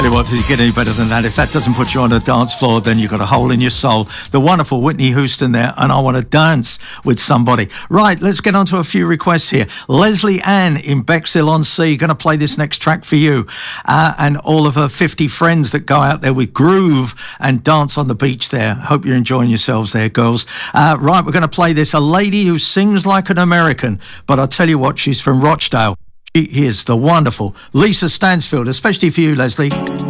Tell you what, if you get any better than that, if that doesn't put you on a dance floor, then you've got a hole in your soul. The wonderful Whitney Houston there, and I Want to Dance with Somebody. Right, let's get on to a few requests here. Leslie Ann in Bexhill-on-Sea, going to play this next track for you. And all of her 50 friends that go out there with groove and dance on the beach there. Hope you're enjoying yourselves there, girls. Right, we're going to play this. A lady who sings like an American, but I'll tell you what, she's from Rochdale. Here's the wonderful Lisa Stansfield, especially for you, Leslie.